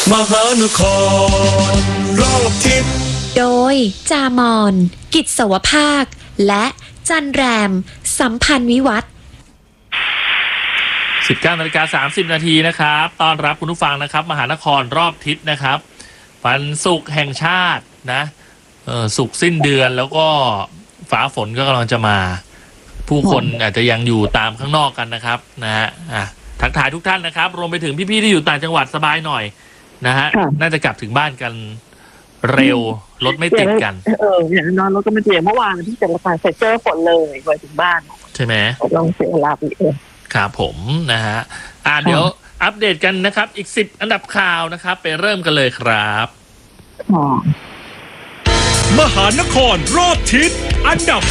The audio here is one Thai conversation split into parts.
มหานครรอบทิศโดยจามอนกิจสวภาคและจันแรมสัมพันธ์วิวัฒน์ 19:30 นาทีนะครับต้อนรับคุณผู้ฟังนะครับมหานครรอบทิศนะครับวันศุกร์แห่งชาตินะศุกร์สิ้นเดือนแล้วก็ฟ้าฝนก็กำลังจะมาผู้คนอาจจะยังอยู่ตามข้างนอกกันนะครับนะฮะทักทายทุกท่านนะครับรวมไปถึงพี่ๆที่อยู่ต่างจังหวัดสบายหน่อยนะฮะน่าจะกลับถึงบ้านกันเร็วรถไม่ติดกันอย่างนอนรถก็ไม่ติดเมื่อวานที่เจ็ดละกันเสร็จเจอฝนเลยไปถึงบ้านใช่ไหมลองเสียเวลาไปครับผมนะฮะเดี๋ยวอัปเดตกันนะครับอีก10อันดับข่าวนะครับไปเริ่มกันเลยครับมหานครรอบทิศอันดับ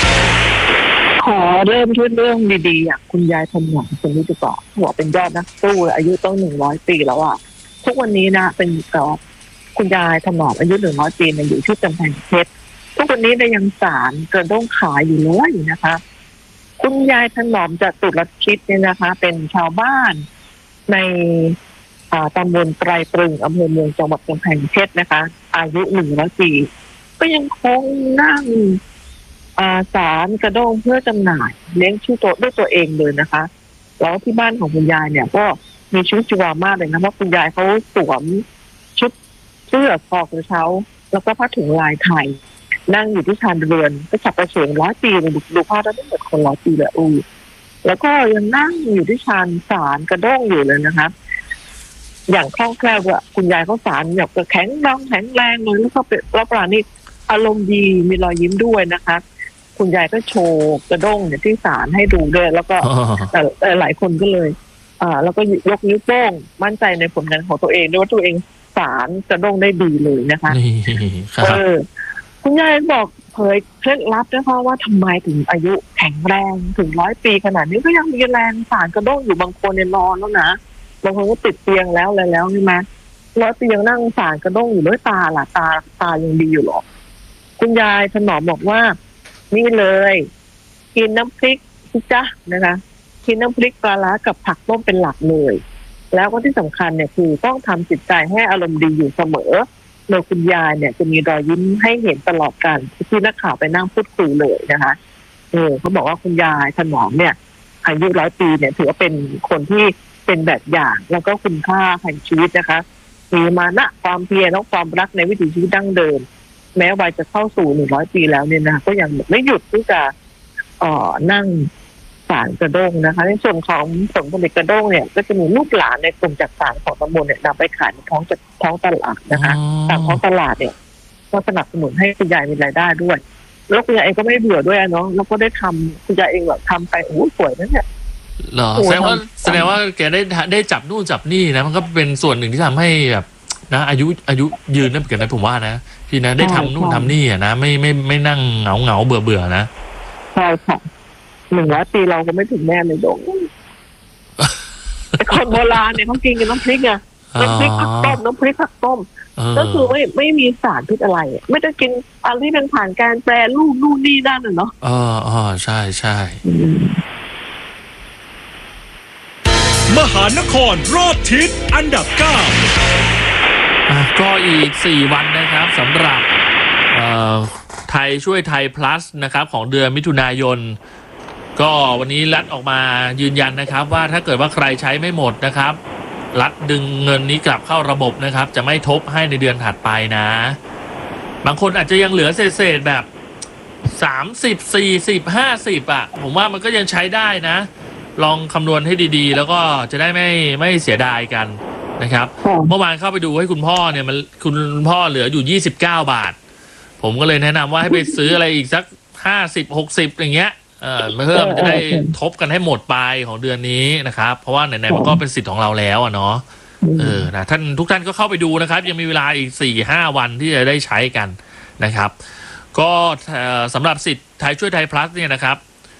10 ขอเริ่มที่เรื่องดีๆอย่างคุณยายทำหนังคนนี้ดีกว่าบอกเป็นยอดนักสู้อายุต้อง100 ปีแล้วอ่ะทุกวันนี้นะเป็นคุณยายถนอมอายุ100 ปีอยู่ที่กำแพงเพชรทุกวันนี้ยังสารเกินต้องขายอยู่เลยนะคะคุณยายถนอมจากตุลคิดเนี่ยนะคะเป็นชาวบ้านในตำบลไตรตรึงอำเภอเมืองจังหวัดกำแพงเพชรนะคะอายุ100 ปีก็ยังคงนั่งสารกระด้งเพื่อจำหน่ายเลี้ยงชีพด้วยตัวเองเลยนะคะแล้วที่บ้านของคุณยายเนี่ยก็มีชีวิตชีวามากเลยนะเพราะคุณยายเขาสวมชุดเสื้อคอกระเช้าแล้วก็ผ้าถุงลายไทยนั่งอยู่ที่ชานเรือนก็ฉับกระเฉง100 ปีเลยดูภาพแล้วไม่เหมือนคน100 ปีเลยแล้วก็ยังนั่งอยู่ที่ชานสารกระด้งอยู่เลยนะคะอย่างคล่องแคล่วว่าคุณยายเขาสารแบบแข็งแรงเลยแล้วก็เป็นรับประทานนี่อารมณ์ดีมีรอยยิ้มด้วยนะคะคุณยายก็โชว์กระด้งเนี่ยที่สารให้ดูด้วยแล้วก็แต่หลายคนก็เลยแล้วก็ยกนิ้วโป้งมั่นใจในผลงานของตัวเองด้วยว่าตัวเองสารกระด้งได้ดีเลยนะคะคุณยายบอกเผยเคล็ดลับนะคะว่าทำไมถึงอายุแข็งแรงถึง100 ปีขนาดนี้ก็ยังมีแรงสารกระด้งอยู่บางคนเนี่ยนอนแล้วนะบางคนก็ติดเตียงแล้วอะไรแล้วใช่ไหม100 ปียังนั่งสารกระด้งอยู่ด้วยตาล่ะตายังดีอยู่หรอคุณยายถนอมบอกว่านี่เลยกินน้ำพริกจ้ะนะคะกินน้ำพริกปลาร้ากับผักต้มเป็นหลักเลยแล้วก็ที่สำคัญเนี่ยคือต้องทำจิตใจให้อารมณ์ดีอยู่เสมอโดยคุณยายเนี่ยจะมีรอยยิ้มให้เห็นตลอดการที่นักข่าวไปนั่งพูดคุยเลยนะคะเขาบอกว่าคุณยายถนอมเนี่ยอายุ100 ปีเนี่ยถือว่าเป็นคนที่เป็นแบบอย่างแล้วก็คุณค่าแห่งชีวิตนะคะมีมานะความเพียรและความรักในวิถีชีวิตดั้งเดิมแม้วัยจะเข้าสู่100 ปีแล้วเนี่ยนะก็ยังไม่หยุดที่จะนั่งสารกระด้งนะคะในส่วนของผลผลิตกระด้งเนี่ยก็จะมีลูกหลานในกลุ่มจักสานของตำบลเนี่ยนำไปขายในท้องตลาดนะคะตามท้องตลาดเนี่ยก็สนับสนุนให้คุณยายมีรายได้ด้วยแล้วคุณยายเองก็ไม่เบื่อด้วยเนาะแล้วก็ได้ทำคุณยายเองแบบทำไปสวยนะเนี่ยเหรอแสดงว่าแกได้จับนู่นจับนี่นะมันก็เป็นส่วนหนึ่งที่ทำให้แบบนะอายุยืนนั่นเกิดนะผมว่านะพี่นะได้ทำนู่นทำนี่นะไม่นั่งเหงาเบื่อนะใช่ค่ะ100 ปีเราก็ไม่ถึงแน่เลยดงคนโบราณเนี่ยเขากินกันน้ำพริกอะน้ำพริกผักต้มน้ำพริกผักต้มก็คือไม่มีสารพิษอะไรไม่ต้องกินอะไรที่เป็นผ่านการแปรรูปนู่นนี่นั่นเนาะใช่มหานครรอบทิศอันดับ9 ก็อีก4 วันนะครับสำหรับไทยช่วยไทย plus นะครับของเดือนมิถุนายนก็วันนี้รัฐออกมายืนยันนะครับว่าถ้าเกิดว่าใครใช้ไม่หมดนะครับรัฐดึงเงินนี้กลับเข้าระบบนะครับจะไม่ทบให้ในเดือนถัดไปนะบางคนอาจจะยังเหลือเศษแบบ30 40 50ผมว่ามันก็ยังใช้ได้นะลองคำนวณให้ดีๆแล้วก็จะได้ไม่เสียดายกันนะครับเมื่อวานเข้าไปดูให้คุณพ่อเนี่ยคุณพ่อเหลืออยู่29 บาทผมก็เลยแนะนำว่าให้ไปซื้ออะไรอีกสัก50-60อย่างเงี้ยเพิ่มจะได้ทบกันให้หมดไปของเดือนนี้นะครับเพราะว่าไหนๆมันก็เป็นสิทธิ์ของเราแล้วเนาะนะทุกท่านก็เข้าไปดูนะครับยังมีเวลาอีก 4-5 วันที่จะได้ใช้กันนะครับก็สำหรับสิทธิ์ไทยช่วยไทย plus เนี่ยนะครับ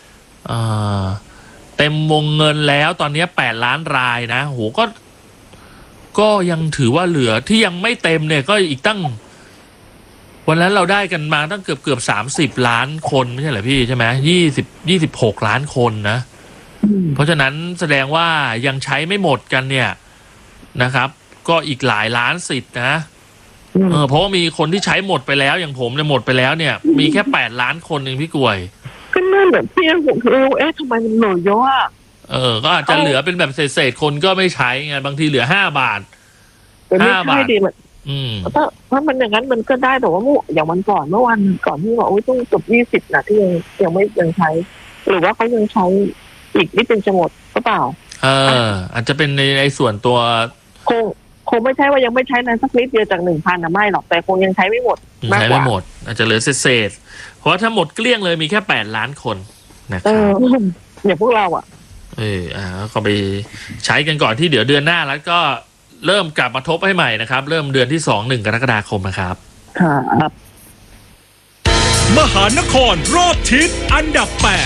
เต็มวงเงินแล้วตอนนี้8 ล้านรายนะโหก็ยังถือว่าเหลือที่ยังไม่เต็มเนี่ยก็อีกตั้งวันนั้นเราได้กันมาตั้งเกือบ30 ล้านคนไม่ใช่เหรอพี่ใช่ไหม26 ล้านคนนะเพราะฉะนั้นแสดงว่ายังใช้ไม่หมดกันเนี่ยนะครับก็อีกหลายล้านสิทธิ์นะเพราะว่ามีคนที่ใช้หมดไปแล้วอย่างผมเนี่ยหมดไปแล้วเนี่ยมีแค่8 ล้านคนเองพี่กวยก็นั่นแบบพี่ผมคือทำไมมันเหลือเยอะอ่ะก็อาจจะเหลือเป็นแบบเศษคนก็ไม่ใช้ไงบางทีเหลือ5 บาท 5 บาทดีมันถ้ามันอย่างนั้นมันก็ได้แต่ว่าอย่างวันก่อนเมื่อวันก่อนที่บอกต้องจบ20นะที่ยังไม่ยังใช้หรือว่าเขายังใช้อีกนิดเป็นจะหมดหรือเปล่าอาจจะเป็นในส่วนตัวคงไม่ใช่ว่ายังไม่ใช้นั้นสักนิดเดียวจาก 1,000 นะไม่หรอกแต่คงยังใช้ไม่หมดใช้ไม่หมดอาจจะเหลือเศษเพราะถ้าหมดเกลี้ยงเลยมีแค่8 ล้านคนนะครับอย่างพวกเราก็ไปใช้กันก่อนที่เดี๋ยวเดือนหน้าแล้วก็เริ่มกลับมาทบให้ใหม่นะครับเริ่มเดือนที่1 กรกฎาคมนะครับครับมหานครรอบทิศอันดับ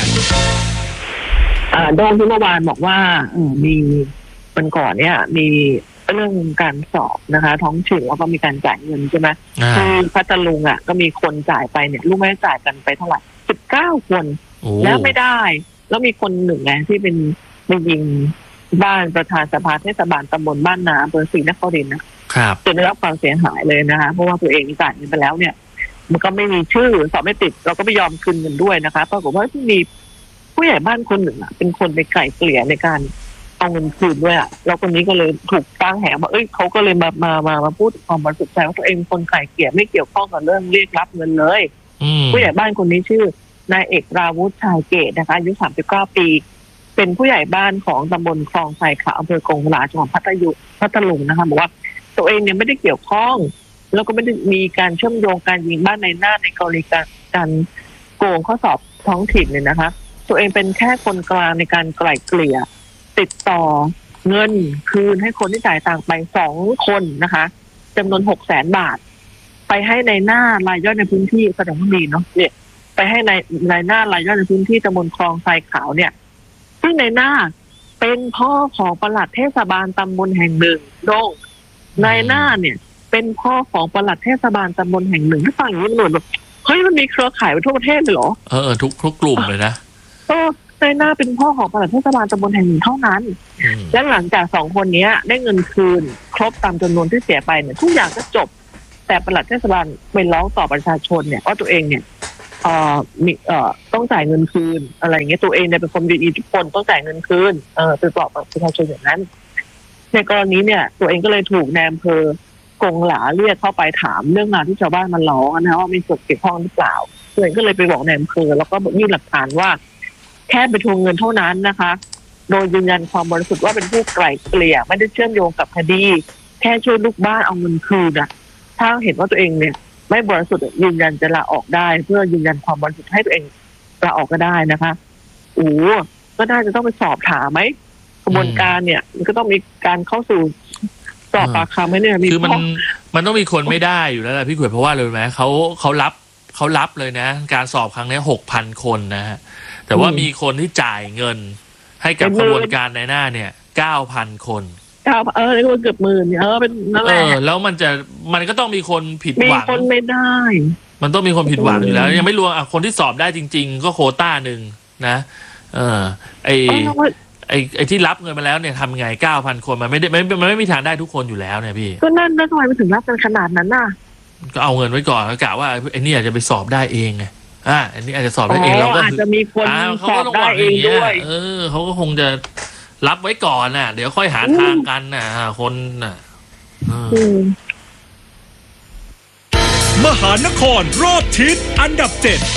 8โดนที่เมื่อวานบอกว่ามีวันก่อนเนี่ยมีเรื่องการสอบนะคะท้องถิ่นแล้วก็มีการจ่ายเงินใช่ไหมคือพัทลุงก็มีคนจ่ายไปเนี่ยรู้ไหมจ่ายกันไปเท่าไหร่19 คนแล้วไม่ได้แล้วมีคนหนึ่งไงที่เป็นไปยิงบ้านประธานสภาเทศบาลตำบลบ้านนาอำเภอศรีนครินทร์นะครับจนได้รับความเสียหายเลยนะคะเพราะว่าตัวเองจ่ายเงินไปแล้วเนี่ยมันก็ไม่มีชื่อสอบไม่ติดเราก็ไม่ยอมคืนเงินด้วยนะคะปรากฏว่าที่มีผู้ใหญ่บ้านคนหนึ่งเป็นคนไปไกล่เกลี่ยในการเอาเงินคืนด้วยแล้วคนนี้ก็เลยถูกตั้งแหว่าเขาก็เลยมาพูดความบริสุทธิ์ใจว่าตัวเองคนไกล่เกลี่ยไม่เกี่ยวข้องกับเรื่องเรียกรับเงินเลยผู้ใหญ่บ้านคนนี้ชื่อนายเอกราวุฒิชายเกตนะคะอายุ39 ปีเป็นผู้ใหญ่บ้านของตำบลคลองไทรขาวอำเภอกงหราจังหวัดพัทลุงนะคะบอกว่าตัวเองเนี่ยไม่ได้เกี่ยวข้องแล้วก็ไม่ได้มีการเชื่อมโยงการยิงบ้านในหน้าในกรณีการโกงข้อสอบท้องถิ่นเนี่ยนะคะตัวเองเป็นแค่คนกลางในการไกล่เกลี่ยติดต่อเงินคืนให้คนที่จ่ายต่างไป2 คนนะคะจำนวน600,000 บาทไปให้ในหน้ารายย่อยในพื้นที่แสดงว่าดีเนาะเนี่ยไปให้ในหน้ารายย่อยในพื้นที่ตำบลคลองไทรขาวเนี่ยซึ่งในหน้าเป็นพ่อของปลัดเทศบาลตำบลแห่งหนึ่งโด่งในหน้าเนี่ยเป็นพ่อของปลัดเทศบาลตำบลแห่งหนึ่งถ้าฟังอย่างนี้มันเหมือนแบบเฮ้ยมันมีเครือข่ายไปทั่วประเทศเลยเหรอทุกกลุ่มเลยนะในหน้าเป็นพ่อของปลัดเทศบาลตำบลแห่งหนึ่งเท่านั้นและหลังจาก2 คนนี้ได้เงินคืนครบตามจำนวนที่เสียไปเนี่ยทุกอย่างก็จบแต่ปลัดเทศบาลไปร้องต่อประชาชนเนี่ยว่าตัวเองเนี่ยมีต้องจ่ายเงินคืนอะไรอย่างเงี้ยตัวเองเนี่ยเป็นคนดีทุกคนต้องจ่ายเงินคืนไปบอกประชาชนอย่างนั้นในกรณีเนี่ยตัวเองก็เลยถูกนายอำเภอกงหลาเรียกเข้าไปถามเรื่องงานที่ชาวบ้านมันร้องนะว่ามีส่วนเกี่ยวข้องหรือเปล่าตัวเองก็เลยไปบอกนายอำเภอแล้วก็ยื่นหลักฐานว่าแค่ไปทวงเงินเท่านั้นนะคะโดยยืนยันความบริสุทธิ์ว่าเป็นผู้ไกล่เกลี่ยไม่ได้เชื่อมโยงกับคดีแค่ช่วยลูกบ้านเอาเงินคืนถ้าเห็นว่าตัวเองเนี่ยไม่บริสุทธิ์ยืนยันจะลาออกได้เพื่อยืนยันความบริสุทธิ์ให้ตัวเองลาออกก็ได้นะคะก็น่าจะต้องไปสอบถามไหมกระบวนการเนี่ยมันก็ต้องมีการเข้าสู่สอบปากคำไหมเนี่ยคือมันต้องมีคนไม่ได้อยู่แล้วแหละพี่ขวัญเพราะว่าเลยไหมเขารับเลยนะการสอบครั้งนี้ 6,000 คนนะฮะแต่ว่ามีคนที่จ่ายเงินให้กับกระบวนการในหน้าเนี่ย 9,000 คนนี่ก็เกือบหมื่นเป็นนั่นแหละแล้วมันก็ต้องมีคนผิดหวังมีคนไม่ได้มันต้องมีคนผิดหวังอยู่แล้วยังไม่รวมคนที่สอบได้จริงๆก็โควต้าหนึ่งนะไอ้ที่รับเงินมาแล้วเนี่ยทำไง 9,000 คนมันไม่มีทางได้ทุกคนอยู่แล้วเนี่ยพี่ก็นั่นทำไมมันถึงรับกันขนาดนั้นน่ะก็เอาเงินไว้ก่อนกะว่าไอ้นี่อาจจะไปสอบได้เองไงอันนี้อาจจะสอบได้เองเราก็อาจจะมีคนสอบได้เองด้วยเขาก็คงจะรับไว้ก่อนน่ะเดี๋ยวค่อยหาทางกันน่ะคนน่ะมหานครรอบทิศอันดับ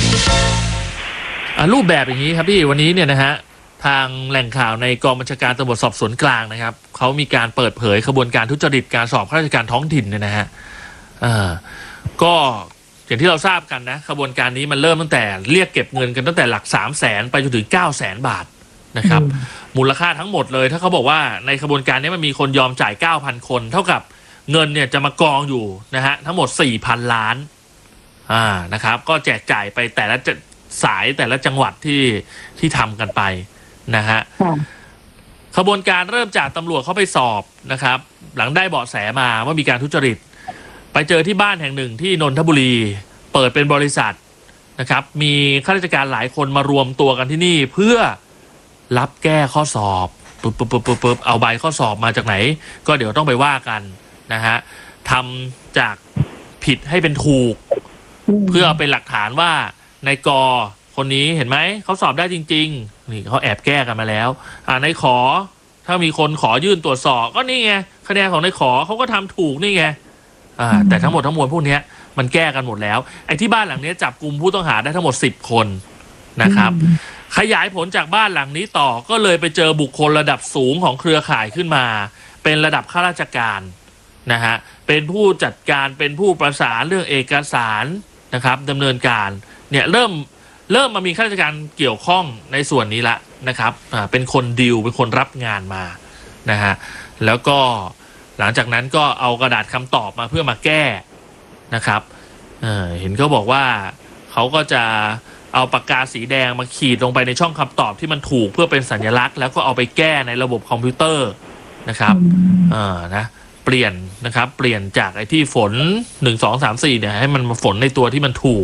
7รูปแบบอย่างนี้ครับพี่วันนี้เนี่ยนะฮะทางแหล่งข่าวในกองบัญชาการตำรวจสอบสวนกลางนะครับเขามีการเปิดเผยขบวนการทุจริตการสอบข้าราชการท้องถิ่นเนี่ยนะฮะก็อย่างที่เราทราบกันนะขบวนการนี้มันเริ่มตั้งแต่เรียกเก็บเงินกันตั้งแต่หลัก 300,000 ไปจนถึง 900,000 บาทนะครับมูลค่าทั้งหมดเลยถ้าเขาบอกว่าในขบวนการนี้มันมีคนยอมจ่าย 9,000 คนเท่ากับเงินเนี่ยจะมากองอยู่นะฮะทั้งหมด 4,000 ล้านนะครับก็แจกจ่ายไปแต่ละสายแต่ละจังหวัดที่ทำกันไปนะฮะขบวนการเริ่มจากตำรวจเข้าไปสอบนะครับหลังได้เบาะแสมาว่ามีการทุจริตไปเจอที่บ้านแห่งหนึ่งที่นนทบุรีเปิดเป็นบริษัทนะครับมีข้าราชการหลายคนมารวมตัวกันที่นี่เพื่อรับแก้ข้อสอบปุ๊บเอาใบข้อสอบมาจากไหนก็เดี๋ยวต้องไปว่ากันนะฮะทำจากผิดให้เป็นถูกเพื่อเป็นหลักฐานว่าในกอคนนี้เห็นไหมเขาสอบได้จริงๆนี่เขาแอบแก้กันมาแล้วในขอถ้ามีคนขอยื่นตรวจสอบก็นี่ไงคะแนนของในขอเขาก็ทำถูกนี่ไงแต่ทั้งหมดทั้งมวลพวกนี้มันแก้กันหมดแล้วไอ้ที่บ้านหลังนี้จับกลุ่มผู้ต้องหาได้ทั้งหมด10 คนนะครับขยายผลจากบ้านหลังนี้ต่อก็เลยไปเจอบุคคลระดับสูงของเครือข่ายขึ้นมาเป็นระดับข้าราชการนะฮะเป็นผู้จัดการเป็นผู้ประสานเรื่องเอกสารนะครับดำเนินการเนี่ยเริ่มมามีข้าราชการเกี่ยวข้องในส่วนนี้ละนะครับเป็นคนดีลเป็นคนรับงานมานะฮะแล้วก็หลังจากนั้นก็เอากระดาษคำตอบมาเพื่อมาแก้นะครับเห็นเขาบอกว่าเขาก็จะเอาปากกาสีแดงมาขีดลงไปในช่องคำตอบที่มันถูกเพื่อเป็นสัญลักษณ์แล้วก็เอาไปแก้ในระบบคอมพิวเตอร์นะครับนะเปลี่ยนนะครับเปลี่ยนจากไอ้ที่ฝน1 2 3 4เนี่ยให้มันมาฝนในตัวที่มันถูก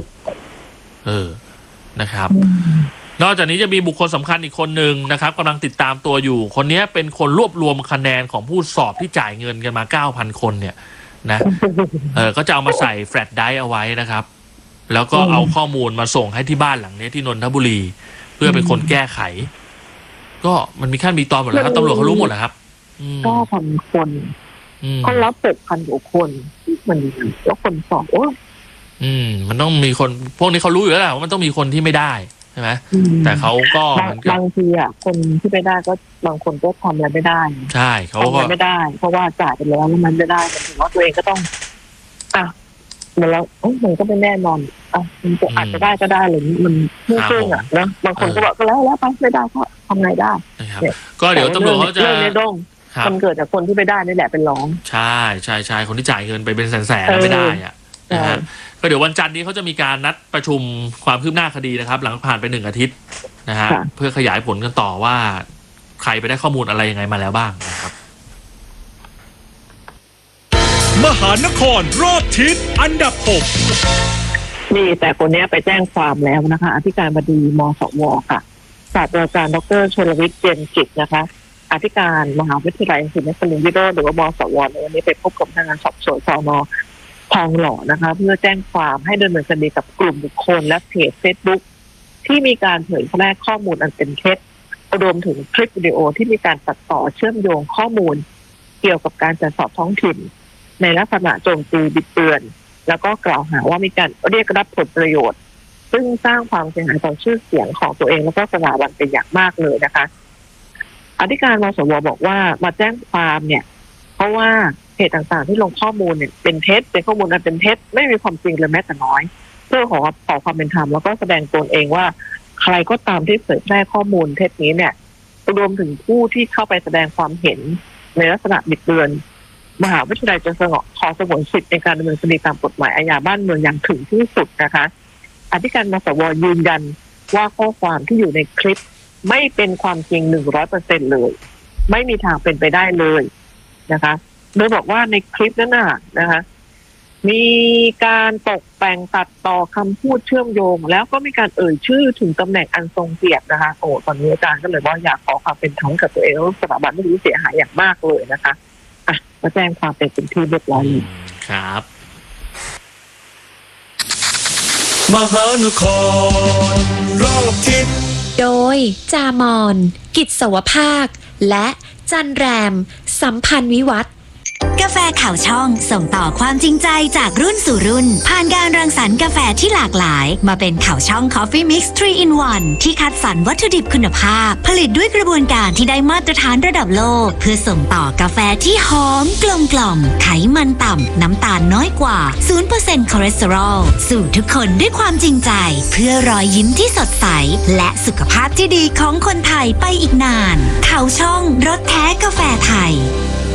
นะครับนอกจากนี้จะมีบุคคลสำคัญอีกคนหนึ่งนะครับกำลังติดตามตัวอยู่คนนี้เป็นคนรวบรวมคะแนนของผู้สอบที่จ่ายเงินกันมา 9,000 คนเนี่ยนะก็จะเอามาใส่แฟลชไดรฟ์เอาไว้นะครับแล้วก็เอาข้อมูลมาส่งให้ที่บ้านหลังนี้ที่นนทบุรีเพื่อเป็นคนแก้ไขก็มันมีขั้นมีตอนหมดแล้วครับตำรวจเขารู้หมดแล้วครับ 9,000 คนเขารับ6,000 กว่าคนมันแล้วคนสอบมันต้องมีคนพวกนี้เขารู้อยู่แล้วแหละว่ามันต้องมีคนที่ไม่ได้ใช่ไหมแต่เขาก็บางทีคนที่ไม่ได้ก็บางคนก็ทำอะไรไม่ได้ใช่เขาก็ไม่ได้เพราะว่าจ่ายไปแล้วมันไม่ได้มันถือว่าตัวเองก็ต้องมันแล้วมันก็ไม่แน่นอนมันอาจจะได้ก็ได้อะไรนี้มันไม่ซึ่งนะบางคนก็บอกก็แล้วไปไม่ได้ก็ทำไงได้ก็เดี๋ยวตำรวจเขาจะมันเกิดจากคนที่ไม่ได้นี่แหละเป็นร้องใช่คนที่จ่ายเงินไปเป็นแสนๆไม่ได้นะฮะก็เดี๋ยววันจันทร์นี้เขาจะมีการนัดประชุมความคืบหน้าคดีนะครับหลังผ่านไป1 อาทิตย์นะฮะเพื่อขยายผลกันต่อว่าใครไปได้ข้อมูลอะไรยังไงมาแล้วบ้างนะครับมหานครรอบทิศอันดับ6 นี่แต่คนนี้ไปแจ้งความแล้วนะคะอธิการบดีมสวค่ะศาสตราจารย์ดร.ชลวิทย์เจนจิตนะคะอธิการมหาวิทยาลัยศรีนครินทร์วิโรจน์หรือว่ามสวในวันนี้ไปพบกับพนักงานสอบสวนสน.ทองหล่อนะคะเพื่อแจ้งความให้ดำเนินคดีกับกลุ่มบุคคลและเพจ Facebook ที่มีการเผยแพร่ข้อมูลอันเป็นเท็จรวมถึงคลิปวิดีโอที่มีการตัดต่อเชื่อมโยงข้อมูลเกี่ยวกับการจัดสอบท้องถิ่นในลักษณะโจมตีบิดเบือนแล้วก็กล่าวหาว่ามีการเรียกรับผลประโยชน์ซึ่งสร้างความเสียหายต่อชื่อเสียงของตัวเองแล้วก็สถาบันเป็นอย่างมากเลยนะคะอธิการมสวบอกว่ามาแจ้งความเนี่ยเพราะว่าเพจต่างๆที่ลงข้อมูลเนี่ยเป็นเท็จเป็นข้อมูลอันเป็นเท็จไม่มีความจริงเลยแม้แต่น้อยเพื่อขอความเป็นธรรมแล้วก็แสดงตนเองว่าใครก็ตามที่เผยแพร่ข้อมูลเท็จนี้เนี่ยรวมถึงผู้ที่เข้าไปแสดงความเห็นในลักษณะบิดเบือนมหาวิทยาลัยจะขอสงวนสิทธิ์ในการดำเนินคดีตามกฎหมายอาญาบ้านเมืองอย่างถึงที่สุดนะคะอธิการมสวยืนยันว่าข้อความที่อยู่ในคลิปไม่เป็นความจริง 100% เลยไม่มีทางเป็นไปได้เลยนะคะโดยบอกว่าในคลิปนั้นนะคะมีการตกแต่งตัดต่อคำพูดเชื่อมโยงแล้วก็มีการเอ่ยชื่อถึงตำแหน่งอันทรงเกียรตินะคะตอนนี้อาจารย์ก็เลยว่าอยากขอความเป็นธรรมกับตัวเองแล้วสถาบันไม่รู้เสียหายอย่างมากเลยนะคะมาแจ้งความเป็นที่เรียบร้อยครับมหานครรอบทิศโดยจามอนกิจสวภาคและจันแรมสัมพันธ์วิวัฒน์กาแฟข่าวช่องส่งต่อความจริงใจจากรุ่นสู่รุ่นผ่านการรังสรรค์กาแฟที่หลากหลายมาเป็นข่าวช่อง Coffee Mix 3 in 1ที่คัดสรรวัตถุดิบคุณภาพผลิตด้วยกระบวนการที่ได้มาตรฐานระดับโลกเพื่อส่งต่อกาแฟที่หอมกลมกล่อมไขมันต่ำน้ำตาลน้อยกว่า 0% คอเลสเตอรอลสู่ทุกคนด้วยความจริงใจเพื่อรอยยิ้มที่สดใสและสุขภาพที่ดีของคนไทยไปอีกนานข่าวช่องรสแท้กาแฟไทย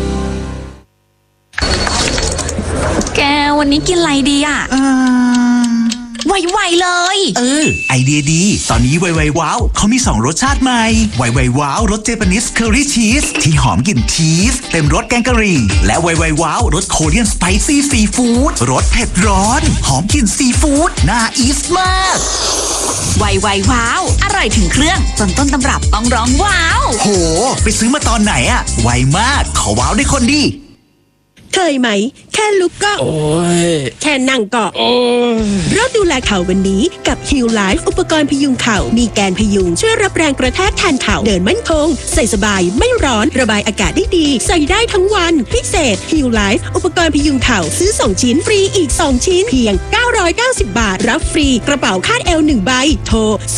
แกวันนี้กินอะไรดีอ่ะไวๆเลยไอเดียดีตอนนี้ไวๆว้าวเขามี2รสชาติใหม่ไวๆว้าวรสเจแปนิสเคอรี่ชีสที่หอมกลิ่นชีสเต็มรสแกงกะหรี่และไวๆว้าวรสโคเรียนสไปซี่ซีฟู้ดรสเผ็ดร้อนหอมกลิ่นซีฟู้ดน่าอีสมากไวๆว้าวอร่อยถึงเครื่องจนต้นตำรับต้องร้องว้าวโหไปซื้อมาตอนไหนอะไวมากขอว้าวได้คนดีเคยไหมแค่ลุกก็โอ้ยแค่นั่งก็โอ้ยเริ่มดูแลเข่าวันนี้กับ Heal Life อุปกรณ์พยุงเข่ามีแกนพยุงช่วยรับแรงกระแทกแทนเข่าเดินมั่นคงใส่สบายไม่ร้อนระบายอากาศได้ดีใส่ได้ทั้งวันพิเศษ Heal Life อุปกรณ์พยุงเข่าซื้อ2ชิ้นฟรีอีก2ชิ้นเพียง990 บาทรับฟรีกระเป๋าคาดเอว1ใบโทร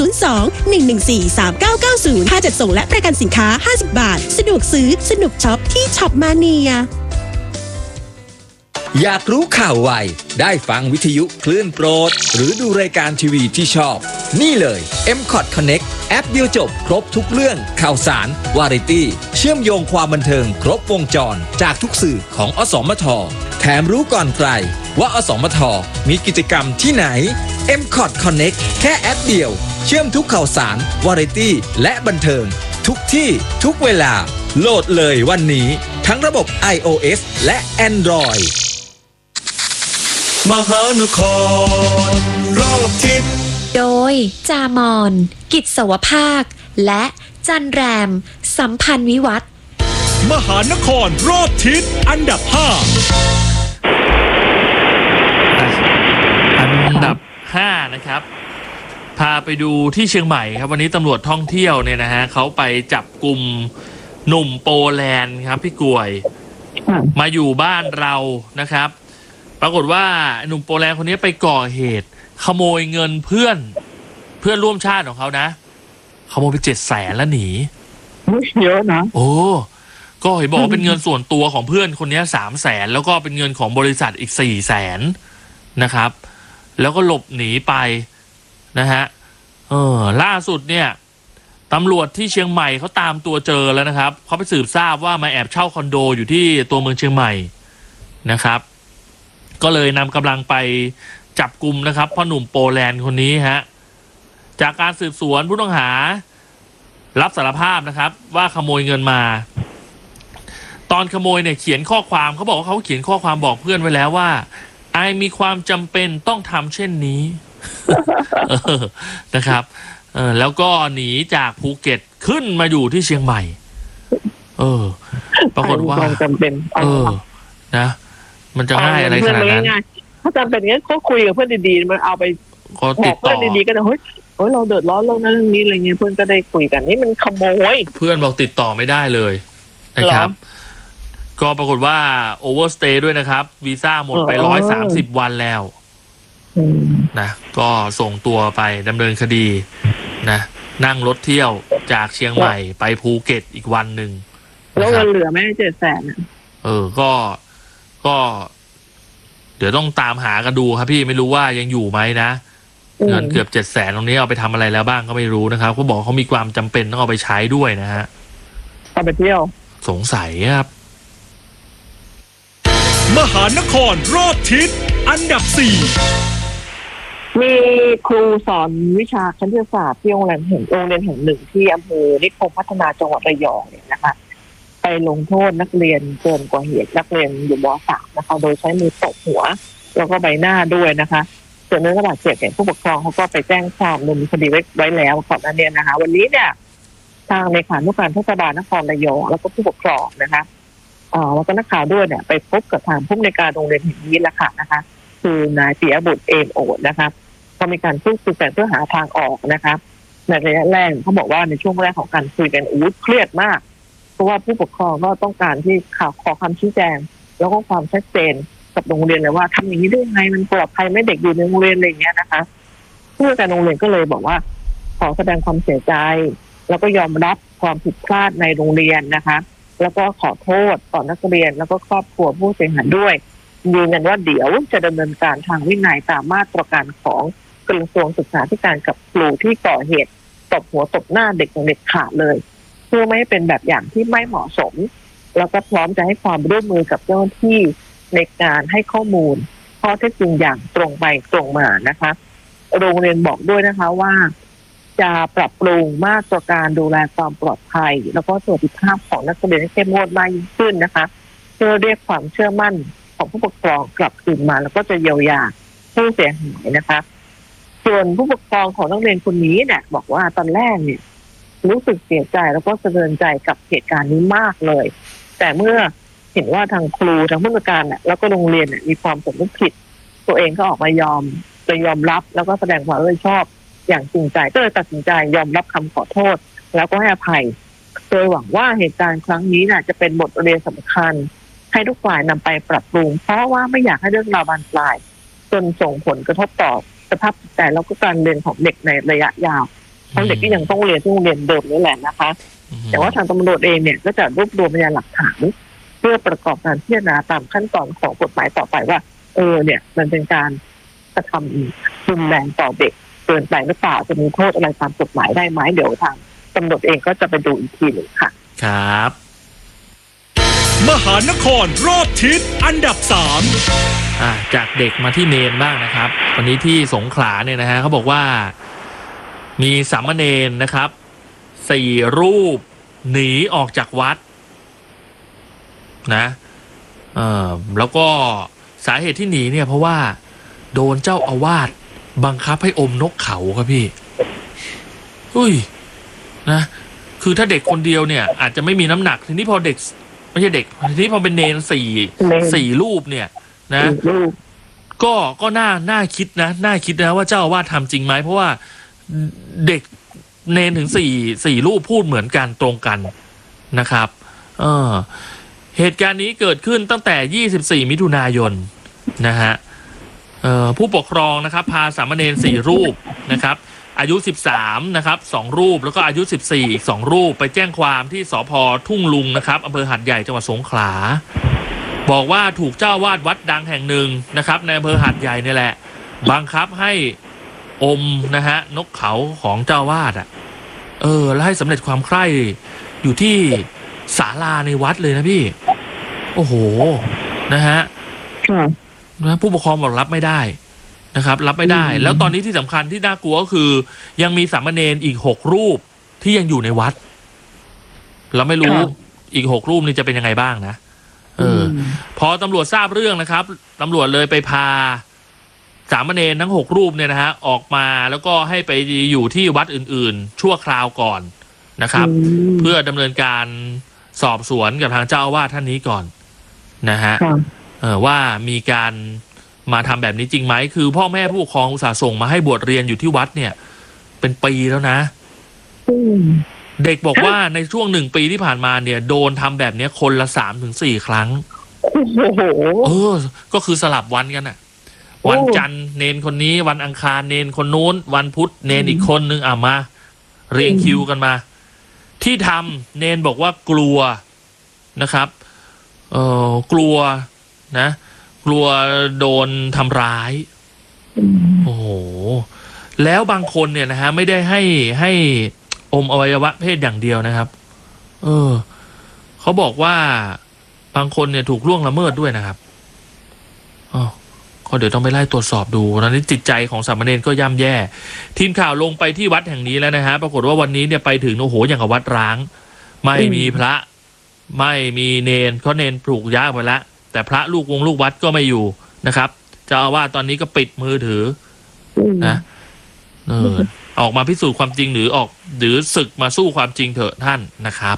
02-114-3990ค่าจัดส่งและประกันสินค้า50 บาทสะดวกซื้อสนุกช็อปที่ช็อปมาเนียอยากรู้ข่าวไวได้ฟังวิทยุคลื่นโปรดหรือดูรายการทีวีที่ชอบนี่เลย MCOT Connect แอปเดียวจบครบทุกเรื่องข่าวสารวาไรตี้เชื่อมโยงความบันเทิงครบวงจรจากทุกสื่อของอสมทแถมรู้ก่อนใครว่าอสมทมีกิจกรรมที่ไหน MCOT Connect แค่แอปเดียวเชื่อมทุกข่าวสารวาไรตี้และบันเทิงทุกที่ทุกเวลาโหลดเลยวันนี้ทั้งระบบ iOS และ Android มหานครรอบทิศโดยจามอนกิจสวภาคและจันแรมสัมพันธ์วิวัฒน์มหานครรอบทิศอันดับ5 อันดับ5นะครับพาไปดูที่เชียงใหม่ครับวันนี้ตำรวจท่องเที่ยวเนี่ยนะฮะเขาไปจับกลุ่มหนุ่มโปแลนด์ครับพี่กวยมาอยู่บ้านเรานะครับปรากฏว่าหนุ่มโปแลนด์คนนี้ไปก่อเหตุขโมยเงินเพื่อนร่วมชาติของเขานะขโมยไป700,000แล้วหนีเยอะนะโอ้ก็เห็นบอกว่าเป็นเงินส่วนตัวของเพื่อนคนนี้300,000แล้วก็เป็นเงินของบริษัทอีก400,000นะครับแล้วก็หลบหนีไปนะฮะล่าสุดเนี่ยตำรวจที่เชียงใหม่เขาตามตัวเจอแล้วนะครับเขาไปสืบทราบว่ามาแอบเช่าคอนโดอยู่ที่ตัวเมืองเชียงใหม่นะครับก็เลยนำกำลังไปจับกลุ่มนะครับพ่อหนุ่มโปแลนด์คนนี้ฮะจากการสืบสวนผู้ต้องหารับสารภาพนะครับว่าขโมยเงินมาตอนขโมยเนี่ยเขียนข้อความเขาบอกว่าเขาเขียนข้อความบอกเพื่อนไว้แล้วว่าไอมีความจำเป็นต้องทำเช่นนี้ นะครับแล้วก็หนีจากภูเก็ตขึ้นมาอยู่ที่เชียงใหม่ปรากฏว่าจำเป็นนะมันจะง่ายอะไรขนาดนั้นถ้าจำเป็นงั้นก็คุยกับเพื่อนดีๆมันเอาไปบอกเพื่อนดีๆก็ได้เฮ้ยเราเดือดร้อนเรื่องนั้นเรื่องนี้อะไรเงี้ยเพื่อนก็ได้คุยกันนี่มันขโมยเพื่อนบอกติดต่อไม่ได้เลยนะครับก็ปรากฏว่าโอเวอร์สเตย์ด้วยนะครับวีซ่าหมดไป130 วันแล้วนะก็ส่งตัวไปดำเนินคดีนะนั่งรถเที่ยวจากเชียงใหม่ไปภูเก็ตอีกวันหนึ่งแล้วเงินเหลือไหม 700,000ก็เดี๋ยวต้องตามหากันดูครับพี่ไม่รู้ว่ายังอยู่ไหมนะเงินเกือบ700,000ตรงนี้เอาไปทำอะไรแล้วบ้างก็ไม่รู้นะครับเขาบอกเขามีความจำเป็นต้องเอาไปใช้ด้วยนะฮะเอาไปเที่ยวสงสัยครับมหานครรอบทิศอันดับ4 มีครูสอนวิชาคณิตศาสตร์ที่โรงเรียนแห่งหนึ่งที่อำเภอนิคมพัฒนาจังหวัดระยองเนี่ยนะคะไปลงโทษนักเรียนเกินกว่าเหตุนักเรียนอยู่ม.3 นะคะโดยใช้มือตบหัวแล้วก็ใบหน้าด้วยนะคะส่วนเรื่องบาดเจ็บเนี่ยผู้ปกครองเขาก็ไปแจ้งความดำเนินคดีไว้แล้วก่อนหน้านี้นะคะวันนี้เนี่ยทางเลขานุการเทศบาลนครระยองแล้วก็ผู้ปกครองนะคะแล้วก็นักข่าวด้วยเนี่ยไปพบกับทางผู้อำนวยการโรงเรียนแห่งนี้แล้วค่ะนะคะคือนายปิยบุตรเอมโอดนะคะก็มีการพูดคุยกันเพื่อหาทางออกนะคะในระยะแรกเขาบอกว่าในช่วงแรกของการคุยกันเครียดมากเพราะว่าผู้ปกครองก็ต้องการที่ขอคำชี้แจงแล้วก็ความชัดเจนกับโรงเรียนเลยว่าทำอย่างนี้ได้ยังไงมันปลอดภัยไม่เด็กอยู่ในโรงเรียนอะไรอย่างเงี้ยนะคะผู้อำนวยการโรงเรียนก็เลยบอกว่าขอแสดงความเสียใจแล้วก็ยอมรับความผิดพลาดในโรงเรียนนะคะแล้วก็ขอโทษต่อนักเรียนแล้วก็ครอบครัวผู้เสียหายด้วยยืนยันว่าเดี๋ยวจะดำเนินการทางวินัยตามมาตรการของกระทรวงศึกษาธิการกับครูที่ก่อเหตุตบหัวตบหน้าเด็กอย่างเด็ดขาดเลยเพื่อไม่ให้เป็นแบบอย่างที่ไม่เหมาะสมแล้วก็พร้อมจะให้ความร่วมมือกับเจ้าหน้าที่ในการให้ข้อมูลข้อเท็จจริงอย่างตรงไปตรงมานะคะโรงเรียนบอกด้วยนะคะว่าจะปรับปรุงมาตรการดูแลความปลอดภัยแล้วก็สวัสดิภาพของนักเรียนให้เข้มงวดมากยิ่งขึ้นนะคะเพื่อเรียกความเชื่อมั่นของผู้ปกครองกลับคืนมาแล้วก็จะเยียวยาผู้เสียหายนะคะส่วนผู้ปกครองของนักเรียนคนนี้เนี่ยบอกว่าตอนแรกเนี่ยรู้สึกเสียใจแล้วก็สะเทือนใจกับเหตุการณ์นี้มากเลยแต่เมื่อเห็นว่าทางครูทางผู้จัดการแล้วก็โรงเรียนมีความสำนึกผิดตัวเองก็ออกมายอมรับแล้วก็แสดงความรับผิดชอบอย่างจริงใจก็เลยตัดสินใจยอมรับคำขอโทษแล้วก็ให้อภัยโดยหวังว่าเหตุการณ์ครั้งนี้จะเป็นบทเรียนสำคัญให้ทุกฝ่ายนำไปปรับปรุงเพราะว่าไม่อยากให้เรื่องราวบานปลายจนส่งผลกระทบต่อสภาพจิตใจแล้วก็การเรียนของเด็กในระยะยาวเพราะเด็กก็ยังต้องเรียนที่โรงเรียนเดิมนี่แหละนะคะแต่ว่าทางตำรวจเองก็จะรวบรวมพยานหลักฐานเพื่อประกอบการพิจารณาตามขั้นตอนของกฎหมายต่อไปว่ามันเป็นการกระทำรุนแรงต่อเด็กเกินไปหรือเปล่าจะมีโทษอะไรตามกฎหมายได้ไหมเดี๋ยวทางตำรวจเองก็จะไปดูอีกทีหนึ่งค่ะครับมหานครรอบทิศอันดับ3 จากเด็กมาที่เนนบ้างนะครับวันนี้ที่สงขลาเนี่ยนะฮะเขาบอกว่ามีสามเณรนะครับ4 รูปหนีออกจากวัดนะแล้วก็สาเหตุที่หนีเนี่ยเพราะว่าโดนเจ้าอาวาสบังคับให้อมนกเขาครับพี่นะคือถ้าเด็กคนเดียวเนี่ยอาจจะไม่มีน้ำหนักทีนี้พอเด็กไม่ใช่เด็กทีนี้พอเป็นเนร4 รูปเนี่ยนะก็น่าคิดนะว่าเจ้าอาวาสทำจริงไหมเพราะว่าเด็กเนรถึง4 รูปพูดเหมือนกันตรงกันนะครับเหตุการณ์นี้เกิดขึ้นตั้งแต่24 มิถุนายนนะฮะผู้ปกครองนะครับพาสามเณร4 รูปนะครับอายุ13นะครับ2 รูปแล้วก็อายุ14อีก2 รูปไปแจ้งความที่สภ.ทุ่งลุงนะครับอำเภอหาดใหญ่จังหวัดสงขลาบอกว่าถูกเจ้าวาดวัดดังแห่งหนึ่งนะครับในอำเภอหาดใหญ่นี่แหละบังคับให้อมนะฮะนกเขาของเจ้าวาดแล้วให้สำเร็จความใคร่อยู่ที่ศาลาในวัดเลยนะพี่โอ้โหนะฮะผู้ปกครองบอกรับไม่ได้นะครับรับไม่ได้แล้วตอนนี้ที่สำคัญที่น่ากลัวก็คือยังมีสามเณรอีก6 รูปที่ยังอยู่ในวัดเราไม่รู้อีก6 รูปนี่จะเป็นยังไงบ้างนะพอตำรวจทราบเรื่องนะครับตำรวจเลยไปพาสามเณรทั้ง6 รูปเนี่ยนะฮะออกมาแล้วก็ให้ไปอยู่ที่วัดอื่นๆชั่วคราวก่อนนะครับเพื่อดำเนินการสอบสวนกับทางเจ้าอาวาสท่านนี้ก่อนนะฮะว่ามีการมาทำแบบนี้จริงไหมคือพ่อแม่ผู้ปกครองอุตส่าห์ส่งมาให้บวชเรียนอยู่ที่วัดเนี่ยเป็นปีแล้วนะเด็กบอกว่าในช่วง1 ปีที่ผ่านมาเนี่ยโดนทำแบบนี้คนละ 3-4 ครั้งก็คือสลับวันกันวันจันทร์เนนคนนี้วันอังคารเนนคนนู้นวันพุธเนนอีกคนนึงมาเรียงคิวกันมาที่ทำเนนบอกว่ากลัวนะครับกลัวนะกลัวโดนทำร้ายโอ้โหแล้วบางคนเนี่ยนะฮะไม่ได้ให้อมอวัยวะเพศอย่างเดียวนะครับเขาบอกว่าบางคนเนี่ยถูกล่วงละเมิดด้วยนะครับก็เดี๋ยวต้องไปไล่ตรวจสอบดูตอนนี้จิตใจของสามเณรก็ย่ำแย่ทีมข่าวลงไปที่วัดแห่งนี้แล้วนะฮะปรากฏว่าวันนี้เนี่ยไปถึงโอ้โหอย่างกับวัดร้างไม่มีพระไม่มีเนนเขาเนนปลูกย้ายไปแล้วแต่พระลูกวัดก็ไม่อยู่นะครับเจ้าอาวาสตอนนี้ก็ปิดมือถือนะออกมาพิสูจน์ความจริงหรือศึกมาสู้ความจริงเถอะท่านนะครับ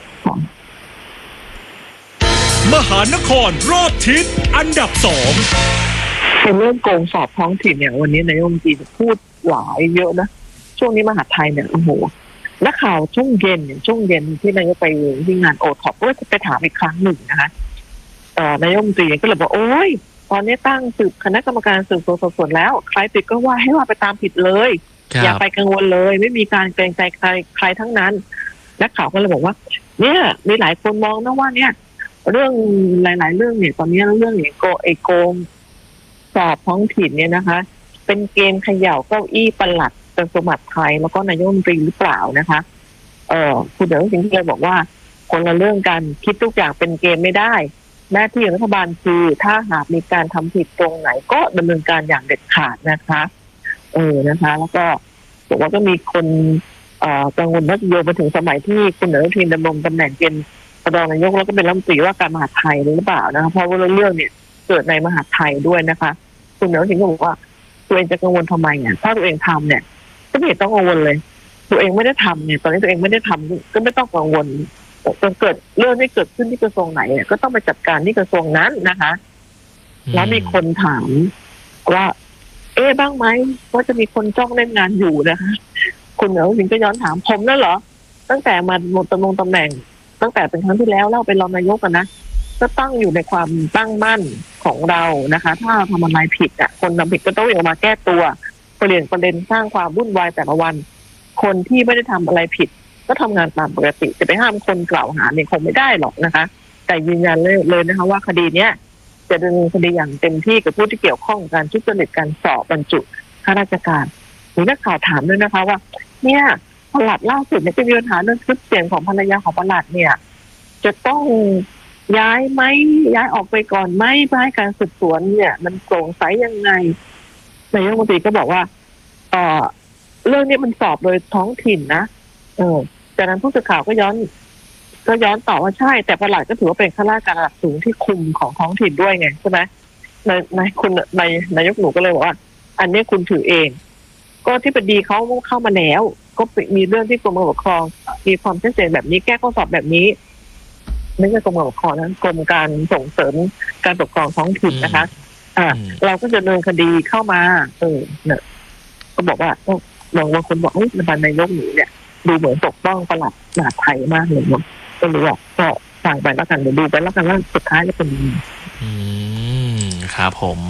มหานครรอบทิศอันดับ2 เป็นเรื่องโกงสอบท้องถิ่นเนี่ยวันนี้นายกรัฐมนตรีพูดหลายเยอะนะช่วงนี้มหาไทยเนี่ยโอ้โหนักข่าวช่วงเย็นที่นายกไปที่งานโอท็อปก็จะไปถามอีกครั้งหนึ่งนะคะนายกรัฐมนตรีก็เลยบอกโอ้ยตอนนี้ตั้งคณะกรรมการสืบสวนสอบสวนแล้วใครผิดก็ว่าให้ว่าไปตามผิดเลยอย่าไปกังวลเลยไม่มีการเกรงใจใครทั้งนั้นนักข่าวก็เลยบอกว่าเนี่ยมีหลายคนมองนะว่าเนี่ยเรื่องหลายๆเรื่องเนี่ยตอนนี้เรื่องเนี่ยโกงสอบท้องถิ่นเนี่ยนะคะเป็นเกมเขย่าเก้าอี้ปลัดกระทรวงมหาดไทยแล้วก็นายกรัฐมนตรีหรือเปล่านะคะคุณเดี๋ยวสิ่งที่เลยบอกว่าคนละเรื่องกันคิดทุกอย่างเป็นเกมไม่ได้หน้าที่ของรัฐบาลคือถ้าหากมีการทำผิดตรงไหนก็ดำเนินการอย่างเด็ดขาดนะคะนะคะแล้วก็บอกว่าก็มีคนกังวลว่าโยงไปถึงสมัยที่คุณอนุทินดำรงตำแหน่งเป็นรองนายกแล้วก็เป็นรัฐมนตรีว่าการมหาดไทยหรือเปล่านะคะเพราะว่าเรื่องเนี่ยเกิดในมหาดไทยด้วยนะคะคุณอนุทินก็บอกว่าตัวเองจะกังวลทำไมเนี่ยถ้าตัวเองทำเนี่ยก็ไม่ต้องกังวลเลยตัวเองไม่ได้ทำเนี่ยตอนนี้ตัวเองไม่ได้ทำก็ไม่ต้องกังวลจนเกิดเรื่องที่เกิดขึ้นที่กระทรวงไหนก็ต้องไปจัดการที่กระทรวงนั้นนะคะแล้วมีคนถามว่าบ้างไหมว่าจะมีคนจ้องเล่นงานอยู่นะคะคุณอนุทินก็ย้อนถามผมนั่นเหรอตั้งแต่มาหมดตำแหน่งตั้งแต่เป็นครั้งที่แล้วเราเป็นรองนายกนะก็ตั้งอยู่ในความตั้งมั่นของเรานะคะถ้าทำอะไรผิดคนทำผิดก็ต้องออกมาแก้ตัวเปลี่ยนประเด็นสร้างความวุ่นวายแต่ละวันคนที่ไม่ได้ทำอะไรผิดก็ทำงานตามปกติจะไปห้ามคนกล่าวหาเนี่ยคงไม่ได้หรอกนะคะแต่ยืนยันเลยนะคะว่าคดีเนี้ยจะดำเนินคดีอย่างเต็มที่กับผู้ที่เกี่ยวข้องกับการทุจริตการสอบบรรจุข้าราชการมีนักข่าวถามด้วยนะคะว่าเนี่ยปลัดล่าสุดเนี่ยจะมีปัญหาเรื่องคลิปเสียงของภรรยาของปลัดเนี่ยจะต้องย้ายไหมย้ายออกไปก่อนไหมเพื่อให้การสืบสวนเนี่ยมันโปร่งใสยังไงนายกรัฐมนตรีก็บอกว่าเรื่องนี้มันสอบโดยท้องถิ่นนะจากนั้นผู้สื่อข่าวก็ย้อนตอบว่าใช่แต่ปลัดก็ถือว่าเป็นข้าราชการระดับสูงที่คุมของท้องถิ่นด้วยไงใช่ไหมนายกหนูก็เลยบอกว่าอันนี้คุณถือเองก็ที่ปดีเขาเข้ามาแล้วก็มีเรื่องที่กรมการปกครองมีความชัดเจนแบบนี้แก้ข้อสอบแบบนี้ไม่ใช่กรมการปกครองนะกรมการส่งเสริมการปกครองท้องถิ่นนะคะเราก็จะดำเนินคดีเข้ามาเนี่ยก็บอกว่าบางคนบอกนายกหนูเนี่ยดูเหมือนปกป้องปลัดมหาดไทยมากเลยเนาะก็รู้ว่าก็ฟังไปแล้วกันเดี๋ยวดูไปแล้วกันว่าสุดท้ายจะเป็นครับผม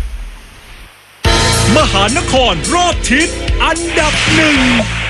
มหานครรอบทิศอันดับหนึ่ง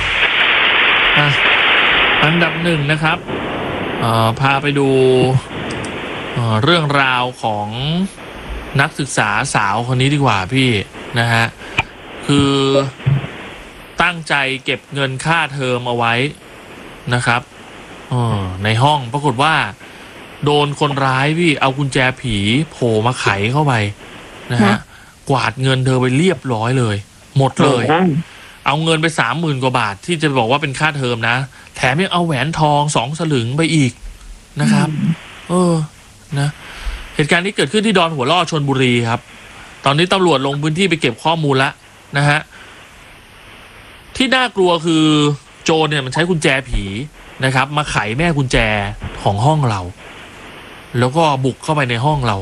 นะครับพาไปดูเรื่องราวของนักศึกษาสาวคนนี้ดีกว่าพี่นะฮะคือตั้งใจเก็บเงินค่าเทอมเอาไว้นะครับในห้องปรากฏว่าโดนคนร้ายพี่เอากุญแจผีโผล่มาไขเข้าไปนะฮะกวาดเงินเธอไปเรียบร้อยเลยหมดเลยเอาเงินไป 30,000 กว่าบาทที่จะบอกว่าเป็นค่าเทอมนะแถมยังเอาแหวนทอง2 สลึงไปอีกนะครับนะเหตุการณ์นี้เกิดขึ้นที่ดอนหัวล่อชลบุรีครับตอนนี้ตำรวจลงพื้นที่ไปเก็บข้อมูลแล้วนะฮะที่น่ากลัวคือโจรเนี่ยมันใช้กุญแจผีนะครับมาไขแม่กุญแจของห้องเราแล้วก็บุกเข้าไปในห้องเรา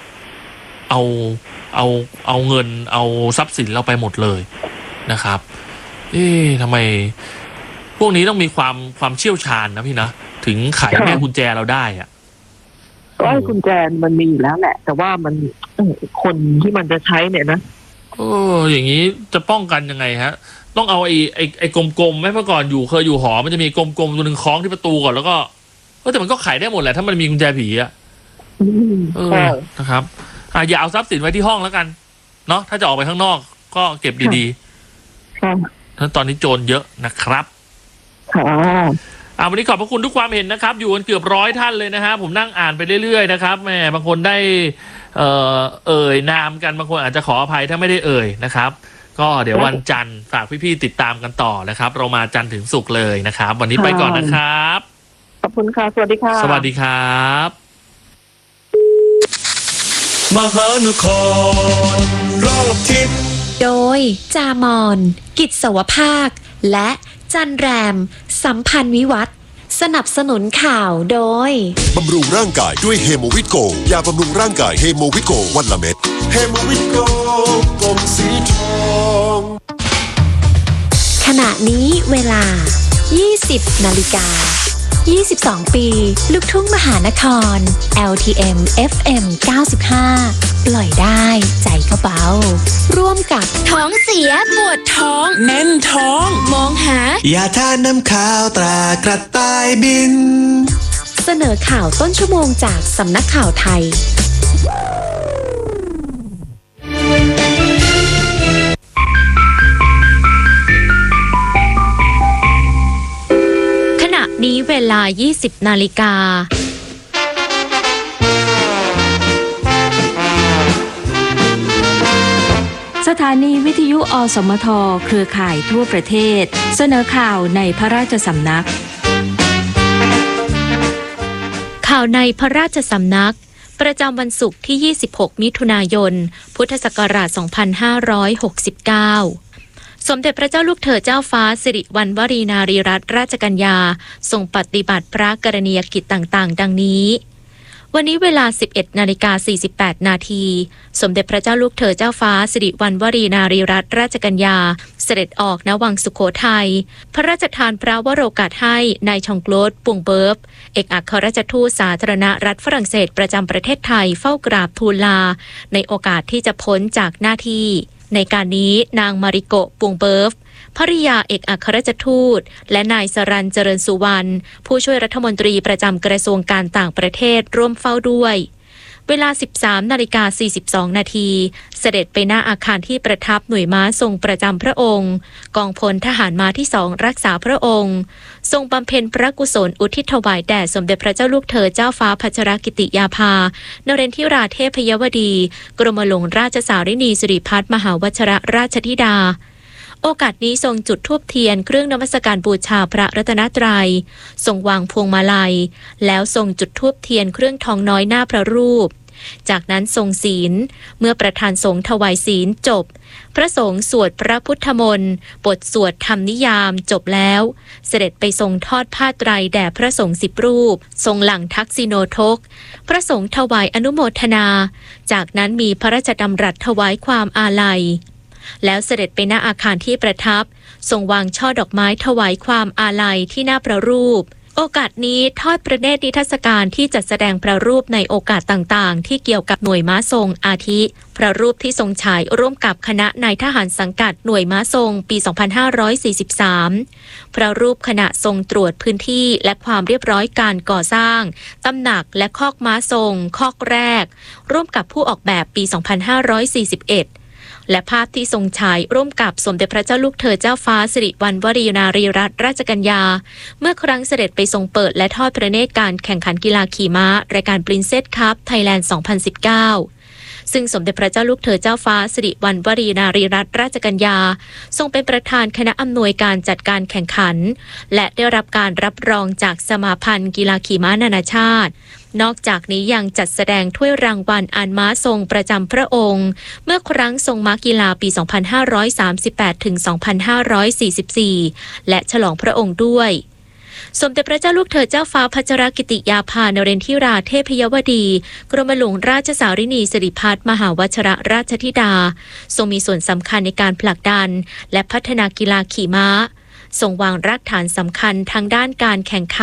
เอาเงินเอาทรัพย์สินเราไปหมดเลยนะครับทำไมพวกนี้ต้องมีความเชี่ยวชาญนะพี่นะถึงไขแม่กุญแจเราได้ก็กุญแจมันมีอยู่แล้วแหละแต่ว่ามันคนที่มันจะใช้เนี่ยนะอย่างนี้จะป้องกันยังไงฮะต้องเอาไอ้กลมๆไหมเมื่อก่อนเคยอยู่หอมันจะมีกลมๆตัวนึงคล้องที่ประตูก่อนแล้วก็แต่มันก็ไขได้หมดแหละถ้ามันมีกุญแจผีนะครับอย่าเอาทรัพย์สินไว้ที่ห้องแล้วกันเนาะถ้าจะออกไปข้างนอกก็เก็บดีๆเพราะตอนนี้โจรเยอะนะครับวันนี้ขอบพระคุณทุกความเห็นนะครับอยู่กันเกือบ100 ท่านเลยนะฮะผมนั่งอ่านไปเรื่อยๆนะครับแหมบางคนได้นามกันบางคนอาจจะขออภัยถ้าไม่ได้นะครับก็เดี๋ยววันจันทร์ฝากพี่ๆติดตามกันต่อนะครับเรามาจันทร์ถึงศุกร์เลยนะครับวันนี้ไปก่อนนะครับขอบคุณค่ะสวัสดีค่ะสวัสดีครับมหานครรอบทิศโดยจามอนกิจสวภาคและจันแรมสัมพันธ์วิวัฒน์สนับสนุนข่าวโดยบำรุงร่างกายด้วยเฮโมวิโกยาบำรุงร่างกายเฮโมวิโกวันละเม็ดเฮโมวิโกกลมสีทองขณะนี้เวลา 20 นาฬิกา 22 ปีลูกทุ่งมหานคร LTM FM 95 ปล่อยได้ใจก็เบาร่วมกับท้องเสียปวดท้องแน่นท้องมองหายาทาน้ำข้าวตรากระต่ายบินเสนอข่าวต้นชั่วโมงจากสำนักข่าวไทยนี้เวลา 20 นาฬิกาสถานีวิทยุอสมทเครือข่ายทั่วประเทศเสนอข่าวในพระราชสำนักข่าวในพระราชสำนักประจำวันศุกร์ที่ 26 มิถุนายน พุทธศักราช 2569 สมเด็จพระเจ้าลูกเธอเจ้าฟ้าสิริวัณวรีนารีรัตนราชกัญญาทรงปฏิบัติพระกรณียกิจต่างๆดังนี้วันนี้เวลา 11:48 นาทีสมเด็จพระเจ้าลูกเธอเจ้าฟ้าสิริวัณวรีนารีรัตนราชกัญญาเสด็จออกณวังสุโขทัยพระราชทานพระวโรกาสให้นายชองโกลดปุงเบิร์ฟเอกอัครราชทูตสาธารณรัฐฝรั่งเศสประจำประเทศไทยเฝ้ากราบทูลลาในโอกาสที่จะพ้นจากหน้าที่ในการนี้นางมาริโกะปุงเบิร์ฟภริยาเอกอัครราชทูตและนายสรัญเจริญสุวรรณผู้ช่วยรัฐมนตรีประจำกระทรวงการต่างประเทศร่วมเฝ้าด้วยเวลา 13:42 นาทีเสด็จไปหน้าอาคารที่ประทับหน่วยม้าทรงประจำพระองค์กองพลทหารม้าที่ 2รักษาพระองค์ทรงบำเพ็ญพระกุศลอุทิศถวายแด่สมเด็จพระเจ้าลูกเธอเจ้าฟ้าพัชรกิติยาภานเรนทิราเทพยวดีกรมหลวงราชสารินีสิริพัฒน์มหาวชรราชธิดาโอกาสนี้ทรงจุดธูปเทียนเครื่องนมัสการบูชาพระรัตนตรัยทรงวางพวงมาลัยแล้วทรงจุดธูปเทียนเครื่องทองน้อยหน้าพระรูปจากนั้นทรงศีลเมื่อประธานสงฆ์ถวายศีลจบพระสงฆ์สวดพระพุทธมนต์บทสวดธรรมนิยามจบแล้วเสด็จไปทรงทอดผ้าไตรแด่พระสงฆ์10 รูปทรงหลั่งทักษิโนทกพระสงฆ์ถวายอนุโมทนาจากนั้นมีพระราชดำรัสถวายความอาลัยแล้วเสด็จไปหน้าอาคารที่ประทับทรงวางช่อดอกไม้ถวายความอาลัยที่หน้าพระรูปโอกาสนี้ทอดพระเนตรนิทรรศการที่จัดแสดงพระรูปในโอกาสต่างๆที่เกี่ยวกับหน่วยม้าทรงอาทิพระรูปที่ทรงฉายร่วมกับคณะนายทหารสังกัดหน่วยม้าทรงปี 2543 พระรูปขณะทรงตรวจพื้นที่และความเรียบร้อยการก่อสร้างตำหนักและคอกม้าทรงคอกแรกร่วมกับผู้ออกแบบปี 2541และภาพที่ทรงฉายร่วมกับสมเด็จพระเจ้าลูกเธอเจ้าฟ้าสิริวัณวรีนารีรัตนราชกัญญาเมื่อครั้งเสด็จไปทรงเปิดและทอดพระเนตรการแข่งขันกีฬาขี่ม้ารายการปรินเซสคัพไทยแลนด์ 2019 ซึ่งสมเด็จพระเจ้าลูกเธอเจ้าฟ้าสิริวัณวรีนารีรัตนราชกัญญาทรงเป็นประธานคณะอำนวยการจัดการแข่งขันและได้รับการรับรองจากสมาพันธ์กีฬาขี่ม้านานาชาตินอกจากนี้ยังจัดแสดงถ้วยรางวัลอันม้าทรงประจำพระองค์เมื่อครั้งทรงม้ากีฬาปี 2538 ถึง 2544 และฉลองพระองค์ด้วยสมเด็จพระเจ้าลูกเธอเจ้าฟ้าพัชรกิติยาภานเรนทิราเทพยวดีกรมหลวงราชสารินีสิริพัฒน์มหาวชรราชธิดาทรงมีส่วนสำคัญในการผลักดันและพัฒนากีฬาขี่ม้าทรงวางรากฐานสำคัญทางด้านการแข่งขัน